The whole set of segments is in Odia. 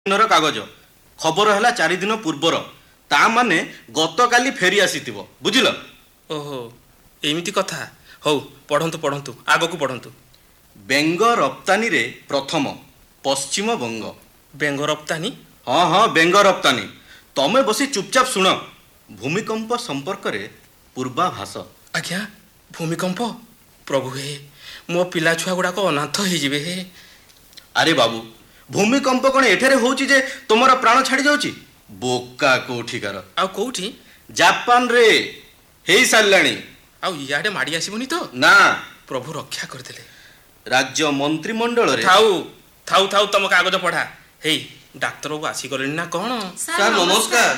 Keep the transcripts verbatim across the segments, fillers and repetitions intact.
ଦିନର କାଗଜ ଖବର ହେଲା ଚାରି ଦିନ ପୂର୍ବର ତା ମାନେ ଗତକାଲି ଫେରି ଆସିଥିବ ବୁଝିଲ। ଓହୋ ଏମିତି କଥା। ହଉ ପଢ଼ନ୍ତୁ ପଢ଼ନ୍ତୁ ଆଗକୁ ପଢ଼ନ୍ତୁ। ବେଙ୍ଗ ରପ୍ତାନିରେ ପ୍ରଥମ ପଶ୍ଚିମବଙ୍ଗ। ବେଙ୍ଗ ରପ୍ତାନି? ହଁ ହଁ ବେଙ୍ଗ ରପ୍ତାନି। ତମେ ବସି ଚୁପଚାପ ଶୁଣ। ଭୂମିକମ୍ପ ସମ୍ପର୍କରେ ପୂର୍ବାଭାସ। ଆଜ୍ଞା ଭୂମିକମ୍ପ? ପ୍ରଭୁ ହେ ମୋ ପିଲା ଛୁଆ ଗୁଡ଼ାକ ଅନାଥ ହେଇଯିବେ ହେ। ଆରେ ବାବୁ ଭୂମିକମ୍ପ କ'ଣ ଏଠାରେ ହେଉଛି ଯେ ତୁମର ପ୍ରାଣ ଛାଡ଼ି ଯାଉଛି? ବୋକା କୋଉଠିକାର। ଆଉ କୋଉଠି? ଜାପାନରେ ହେଇ ସାରିଲାଣି। ଆଉ ଇଆଡ଼େ ମାଡ଼ି ଆସିବନି ତ? ନା। ପ୍ରଭୁ ରକ୍ଷା କରିଦେଲେ। ରାଜ୍ୟ ମନ୍ତ୍ରିମଣ୍ଡଳରେ ଥାଉ ଥାଉ ଥାଉ ତମ କାଗଜ ପଢ଼ା। ହେଇ ଡାକ୍ତରବାବୁ ଆସିଗଲେଣି ନା କ'ଣ? ସାର୍ ନମସ୍କାର।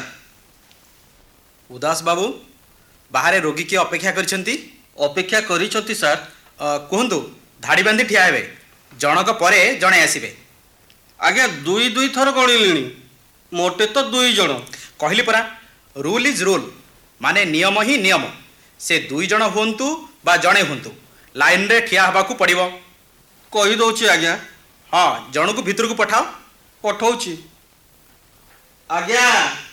ଉଦାସ ବାବୁ ବାହାରେ ରୋଗୀ କିଏ ଅପେକ୍ଷା କରିଛନ୍ତି? ଅପେକ୍ଷା କରିଛନ୍ତି ସାର୍। କୁହନ୍ତୁ ଧାଡ଼ି ବାନ୍ଧି ଠିଆ ହେବେ। ଜଣକ ପରେ ଜଣେ ଆସିବେ। ଆଜ୍ଞା ଦୁଇ ଦୁଇ ଥର ଗଣିଲିଣି ମୋଟେ ତ ଦୁଇ ଜଣ। କହିଲି ପରା ରୁଲ୍ ଇଜ୍ ରୁଲ୍, ମାନେ ନିୟମ ହିଁ ନିୟମ। ସେ ଦୁଇ ଜଣ ହୁଅନ୍ତୁ ବା ଜଣେ ହୁଅନ୍ତୁ ଲାଇନ୍ରେ ଠିଆ ହେବାକୁ ପଡ଼ିବ। କହିଦେଉଛି ଆଜ୍ଞା। ହଁ ଜଣକୁ ଭିତରକୁ ପଠାଅ। ପଠଉଛି। ଆଜ୍ଞା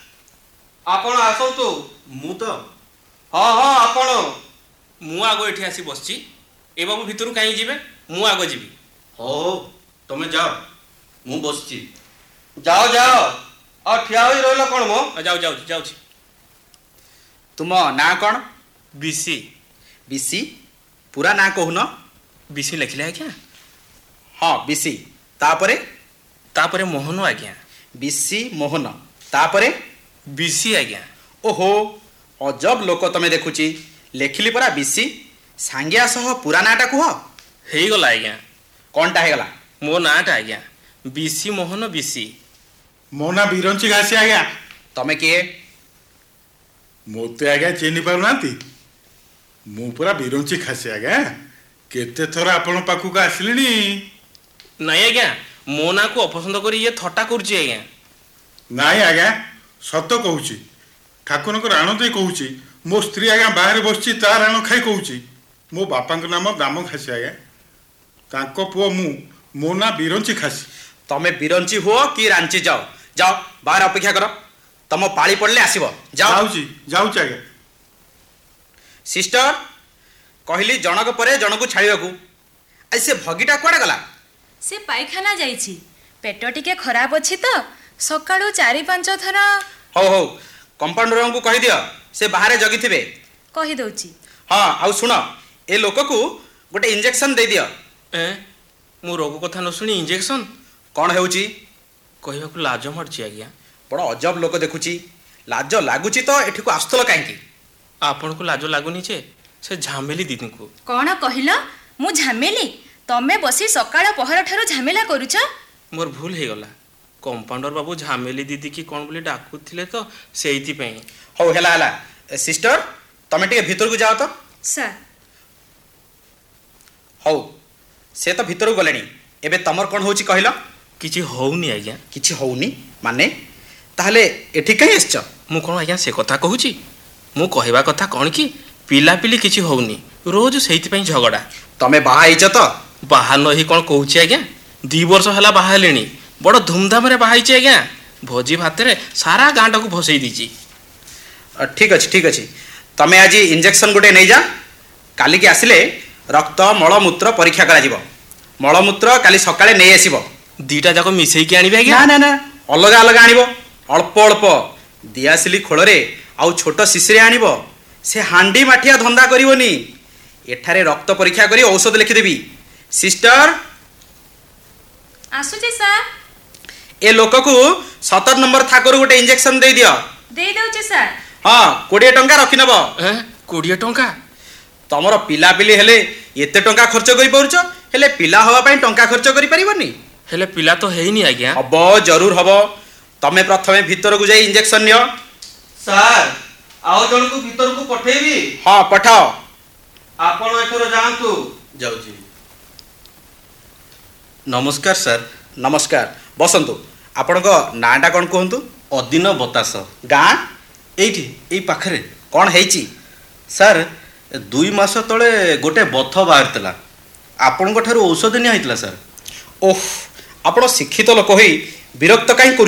ଆପଣ ଆସନ୍ତୁ। ମୁଁ ତ ହଁ ହଁ ଆପଣ। ମୁଁ ଆଗ ଏଠି ଆସି ବସିଛି। ଏ ବାବୁ ଭିତରୁ କାହିଁ ଯିବେ? ମୁଁ ଆଗ ଯିବି। ହଉ ତମେ ଯାଅ ମୁଁ ବସିଛି। ଯାଅ ଯାଅ। ଆଉ ଠିଆ ହୋଇ ରହିଲ କ'ଣ ମୋ? ଯାଉ ଯାଉଛି ଯାଉଛି। ତୁମ ନାଁ କ'ଣ? ବିସି। ବିସି? ପୁରା ନାଁ କହୁନ। ବିସି ଲେଖିଲେ ଆଜ୍ଞା? ହଁ ବିସି। ତାପରେ? ତାପରେ ମୋହନ ଆଜ୍ଞା। ବିସି ମୋହନ। ତାପରେ? ବିସି ଆଜ୍ଞା। ଓହୋ ଅଜବ ଲୋକ ତମେ ଦେଖୁଛି। ଲେଖିଲି ପରା ବିସି। ସାଙ୍ଗିଆ ସହ ପୁରା ନାଁଟା କୁହ। ହେଇଗଲା ଆଜ୍ଞା। କ'ଣଟା ହେଇଗଲା? ମୋ ନାଁଟା ଆଜ୍ଞା ବିସି ମୋହନ ବିସି। ମୋ ନାଁ ବିରଞ୍ଚି ଘାସି ଆଜ୍ଞା। ତମେ କିଏ? ମୋତେ ଆଜ୍ଞା ଚିହ୍ନି ପାରୁନାହାନ୍ତି? ମୁଁ ପୁରା ବିରଞ୍ଚି ଖାସି ଆଜ୍ଞା। କେତେ ଥର ଆପଣଙ୍କ ପାଖକୁ ଆସିଲିଣି। ନାଇଁ ଆଜ୍ଞା ମୋ ନାଁକୁ ଅପସନ୍ଦ କରି ଇଏ ଥଟ୍ଟା କରୁଛି ଆଜ୍ଞା। ନାଇଁ ଆଜ୍ଞା ସତ କହୁଛି। ଠାକୁରଙ୍କ ରାଣ ଦେଇ କହୁଛି। ମୋ ସ୍ତ୍ରୀ ଆଜ୍ଞା ବାହାରେ ବସିଛି ତା ରାଣ ଖାଇ କହୁଛି। ମୋ ବାପାଙ୍କ ନାମ ଦାମ ଖାସି ଆଜ୍ଞା। ତାଙ୍କ ପୁଅ ମୁଁ। ମୋ ନାଁ ବିରଞ୍ଚି ଖାସି। ତମେ ବିରଞ୍ଚି ହୁଅ କି ରାଞ୍ଚି ଯାଅ। ଯାଅ ବାହାରେ ଅପେକ୍ଷା କର। ତମ ପାଳି ପଡ଼ିଲେ ଆସିବ। ଯାଅ। ଯାଉଛି ଯାଉଛି ଆଜ୍ଞା। ସିଷ୍ଟର କହିଲି ଜଣକ ପରେ ଜଣକୁ ଛାଡ଼ିବାକୁ। ଆଜି ସେ ଭଗିଟା କୁଆଡ଼େ ଗଲା? ସେ ପାଇଖାନା ଯାଇଛି। ପେଟ ଟିକେ ଖରାପ ଅଛି ତ ସକାଳୁ ଚାରି ପାଞ୍ଚ ଥର। ହଉ ହଉ କମ୍ପାଉଣ୍ଡରଙ୍କୁ କହିଦିଅ ସେ ବାହାରେ ଜଗିଥିବେ। କହିଦେଉଛି। ହଁ ଆଉ ଶୁଣ ଏ ଲୋକକୁ ଗୋଟେ ଇଞ୍ଜେକ୍ସନ୍ ଦେଇଦିଅ। ଏଁ ମୁଁ ରୋଗ କଥା ନ ଶୁଣି ଇଞ୍ଜେକ୍ସନ୍? କ'ଣ ହେଉଛି? କହିବାକୁ ଲାଜ ମାଡ଼ୁଛି ଆଜ୍ଞା। ବଡ଼ ଅଜବ ଲୋକ ଦେଖୁଛି। ଲାଜ ଲାଗୁଛି ତ ଏଠିକୁ ଆସୁଥିଲ କାହିଁକି? ଆପଣଙ୍କୁ ଲାଜ ଲାଗୁନି ଯେ ସେ ଝାମେଲି ଦିଦିଙ୍କୁ। କ'ଣ କହିଲ? ମୁଁ ଝାମେଲି? ତମେ ବସି ସକାଳ ପହର ଠାରୁ ଝାମେଲା କରୁଛ। ମୋର ଭୁଲ ହେଇଗଲା। କମ୍ପାଉଣ୍ଡର ବାବୁ ଝାମେଲି ଦିଦି କି କ'ଣ ବୋଲି ଡାକୁଥିଲେ ତ ସେଇଥିପାଇଁ। ହଉ ହେଲା ହେଲା। ସିଷ୍ଟର ତମେ ଟିକେ ଭିତରକୁ ଯାଅ ତ। ସାର୍। ହଉ ସେ ତ ଭିତରକୁ ଗଲେଣି। ଏବେ ତମର କ'ଣ ହେଉଛି କହିଲ? କିଛି ହଉନି ଆଜ୍ଞା। କିଛି ହଉନି ମାନେ? ତାହେଲେ ଏଠି କାହିଁ ଆସିଛ? ମୁଁ କ'ଣ ଆଜ୍ଞା ସେ କଥା କହୁଛି? ମୁଁ କହିବା କଥା କ'ଣ କି ପିଲାପିଲି କିଛି ହଉନି। ରୋଜ ସେଇଥିପାଇଁ ଝଗଡ଼ା। ତମେ ବାହା ହେଇଛ ତ? ବାହା ନ ହେଇ କ'ଣ କହୁଛି ଆଜ୍ଞା? ଦୁଇ ବର୍ଷ ହେଲା ବାହା ହେଲେଣି। ବଡ଼ ଧୁମଧାମରେ ବାହା ହେଇଛି ଆଜ୍ଞା। ଭୋଜି ଭାତରେ ସାରା ଗାଁଟାକୁ ଭସେଇ ଦେଇଛି। ଠିକ୍ ଅଛି ଠିକ୍ ଅଛି। ତମେ ଆଜି ଇଞ୍ଜେକ୍ସନ୍ ଗୋଟେ ନେଇଯା। କାଲିକି ଆସିଲେ ରକ୍ତ ମଳମୂତ୍ର ପରୀକ୍ଷା କରାଯିବ। ମଳମୂତ୍ର କାଲି ସକାଳେ ନେଇ ଆସିବ। ଦୁଇଟା ଯାକ ମିଶେଇକି ଆଣିବେ ଆଜ୍ଞା? ନା ନା ନା ଅଲଗା ଅଲଗା ଆଣିବ। ଅଳ୍ପ ଅଳ୍ପ ଦିଆସିଲି ଖୋଳରେ ଆଉ ଛୋଟ ଶିଶିରେ ଆଣିବ। ସେ ହାଣ୍ଡି ମାଠିଆ ଧନ୍ଦା କରିବନି। ଏଠାରେ ରକ୍ତ ପରୀକ୍ଷା କରି ଔଷଧ ଲେଖିଦେବି। ସିଷ୍ଟର ଆସୁଛି ସାର୍। ଏ ଲୋକକୁ ସତର ନମ୍ବର ଥାକରୁ ଗୋଟେ ଇଞ୍ଜେକ୍ସନ୍ ଦେଇଦିଅ। ଦେଇଦେଉଛି ସାର୍। ହଁ କୋଡ଼ିଏ ଟଙ୍କା ରଖିନେବ। ଏଁ କୋଡ଼ିଏ ଟଙ୍କା? ତମର ପିଲାପିଲି ହେଲେ ଏତେ ଟଙ୍କା ଖର୍ଚ୍ଚ କରିପାରୁଛ, ହେଲେ ପିଲା ହେବା ପାଇଁ ଟଙ୍କା ଖର୍ଚ୍ଚ କରିପାରିବନି? ହେଲେ ପିଲା ତ ହେଇନି ଆଜ୍ଞା। ହବ ଜରୁର ହବ। ତମେ ପ୍ରଥମେ ଭିତରକୁ ଯାଇ ଇଞ୍ଜେକ୍ସନ୍ ନିଅ। ସାର୍ ଆଉ ଜଣକୁ ଭିତରକୁ ପଠେଇବି? ହଁ ପଠାଅ। ଆପଣ ଏଥର ଯାଆନ୍ତୁ। ଯାଉଛି। ନମସ୍କାର ସାର୍। ନମସ୍କାର ବସନ୍ତୁ। ଆପଣଙ୍କ ନାଁଟା କ'ଣ କୁହନ୍ତୁ? ଅଦିନ ବତାସ। ଗାଁ? ଏଇଠି ଏଇ ପାଖରେ। କ'ଣ ହେଇଛି? ସାର୍ ଦୁଇ ମାସ ତଳେ ଗୋଟେ ବଥ ବାହାରିଥିଲା। ଆପଣଙ୍କ ଠାରୁ ଔଷଧ ନିଆ ହେଇଥିଲା ସାର୍। ଓଃ ଆପଣ ଶିକ୍ଷିତ ଲୋକ ହୋଇ ବିରକ୍ତ କାହିଁ